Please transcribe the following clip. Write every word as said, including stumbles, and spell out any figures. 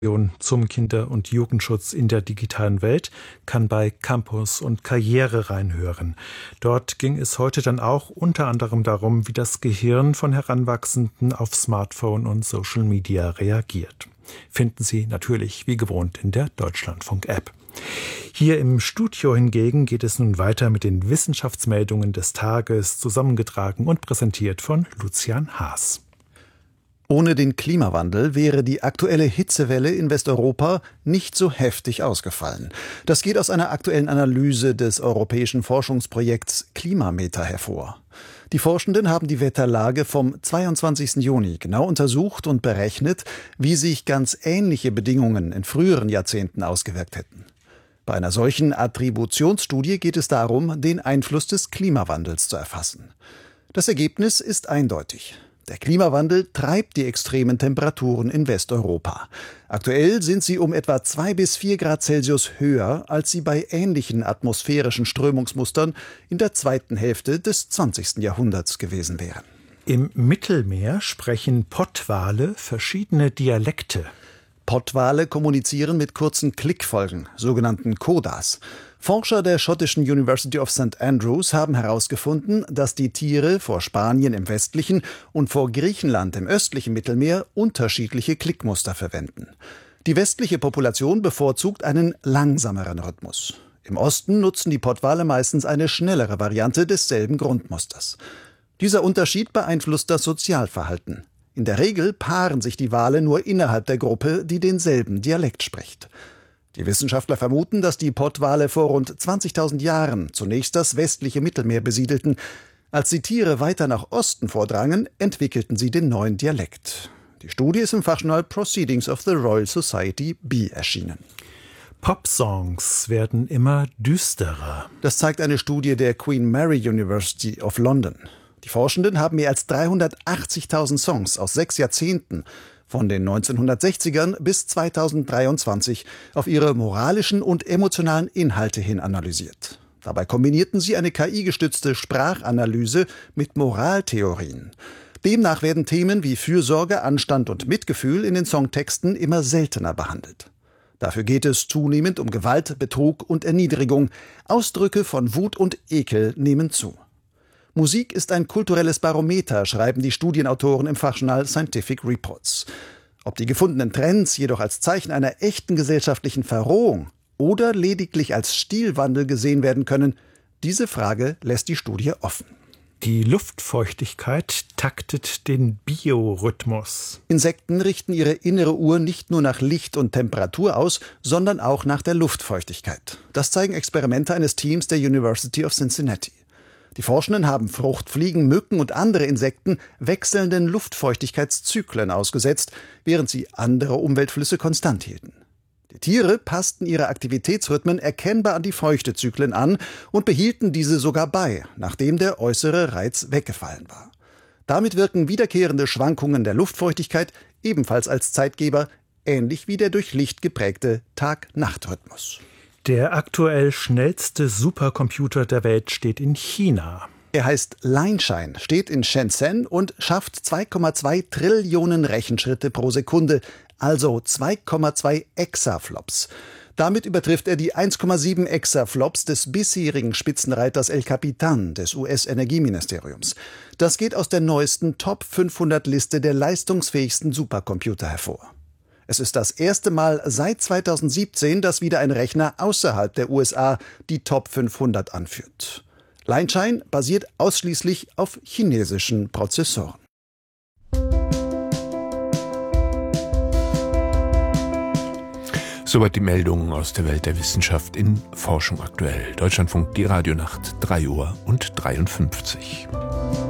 zum Kinder- und Jugendschutz in der digitalen Welt kann bei Campus und Karriere reinhören. Dort ging es heute dann auch unter anderem darum, wie das Gehirn von Heranwachsenden auf Smartphone und Social Media reagiert. Finden Sie natürlich wie gewohnt in der Deutschlandfunk-App. Hier im Studio hingegen geht es nun weiter mit den Wissenschaftsmeldungen des Tages, zusammengetragen und präsentiert von Lucian Haas. Ohne den Klimawandel wäre die aktuelle Hitzewelle in Westeuropa nicht so heftig ausgefallen. Das geht aus einer aktuellen Analyse des europäischen Forschungsprojekts Klimameter hervor. Die Forschenden haben die Wetterlage vom zweiundzwanzigsten Juni genau untersucht und berechnet, wie sich ganz ähnliche Bedingungen in früheren Jahrzehnten ausgewirkt hätten. Bei einer solchen Attributionsstudie geht es darum, den Einfluss des Klimawandels zu erfassen. Das Ergebnis ist eindeutig. Der Klimawandel treibt die extremen Temperaturen in Westeuropa. Aktuell sind sie um etwa zwei bis vier Grad Celsius höher, als sie bei ähnlichen atmosphärischen Strömungsmustern in der zweiten Hälfte des zwanzigsten Jahrhunderts gewesen wären. Im Mittelmeer sprechen Pottwale verschiedene Dialekte. Pottwale kommunizieren mit kurzen Klickfolgen, sogenannten Codas. Forscher der schottischen University of Saint Andrews haben herausgefunden, dass die Tiere vor Spanien im westlichen und vor Griechenland im östlichen Mittelmeer unterschiedliche Klickmuster verwenden. Die westliche Population bevorzugt einen langsameren Rhythmus. Im Osten nutzen die Pottwale meistens eine schnellere Variante desselben Grundmusters. Dieser Unterschied beeinflusst das Sozialverhalten. In der Regel paaren sich die Wale nur innerhalb der Gruppe, die denselben Dialekt spricht. Die Wissenschaftler vermuten, dass die Pottwale vor rund zwanzigtausend Jahren zunächst das westliche Mittelmeer besiedelten. Als die Tiere weiter nach Osten vordrangen, entwickelten sie den neuen Dialekt. Die Studie ist im Fachjournal Proceedings of the Royal Society B erschienen. Popsongs werden immer düsterer. Das zeigt eine Studie der Queen Mary University of London. Die Forschenden haben mehr als dreihundertachtzigtausend Songs aus sechs Jahrzehnten, von den neunzehnhundertsechzigern bis zweitausenddreiundzwanzig, auf ihre moralischen und emotionalen Inhalte hin analysiert. Dabei kombinierten sie eine K I-gestützte Sprachanalyse mit Moraltheorien. Demnach werden Themen wie Fürsorge, Anstand und Mitgefühl in den Songtexten immer seltener behandelt. Dafür geht es zunehmend um Gewalt, Betrug und Erniedrigung. Ausdrücke von Wut und Ekel nehmen zu. Musik ist ein kulturelles Barometer, schreiben die Studienautoren im Fachjournal Scientific Reports. Ob die gefundenen Trends jedoch als Zeichen einer echten gesellschaftlichen Verrohung oder lediglich als Stilwandel gesehen werden können, diese Frage lässt die Studie offen. Die Luftfeuchtigkeit taktet den Biorhythmus. Insekten richten ihre innere Uhr nicht nur nach Licht und Temperatur aus, sondern auch nach der Luftfeuchtigkeit. Das zeigen Experimente eines Teams der University of Cincinnati. Die Forschenden haben Fruchtfliegen, Mücken und andere Insekten wechselnden Luftfeuchtigkeitszyklen ausgesetzt, während sie andere Umweltflüsse konstant hielten. Die Tiere passten ihre Aktivitätsrhythmen erkennbar an die Feuchtezyklen an und behielten diese sogar bei, nachdem der äußere Reiz weggefallen war. Damit wirken wiederkehrende Schwankungen der Luftfeuchtigkeit ebenfalls als Zeitgeber, ähnlich wie der durch Licht geprägte Tag-Nacht-Rhythmus. Der aktuell schnellste Supercomputer der Welt steht in China. Er heißt Lianshine, steht in Shenzhen und schafft zwei Komma zwei Trillionen Rechenschritte pro Sekunde, also zwei Komma zwei Exaflops. Damit übertrifft er die eins Komma sieben Exaflops des bisherigen Spitzenreiters El Capitan des U S-Energieministeriums. Das geht aus der neuesten Top fünfhundert Liste der leistungsfähigsten Supercomputer hervor. Es ist das erste Mal seit zweitausendsiebzehn, dass wieder ein Rechner außerhalb der U S A die Top fünfhundert anführt. Lianshine basiert ausschließlich auf chinesischen Prozessoren. Soweit die Meldungen aus der Welt der Wissenschaft in Forschung aktuell. Deutschlandfunk, die Radionacht, drei Uhr und dreiundfünfzig.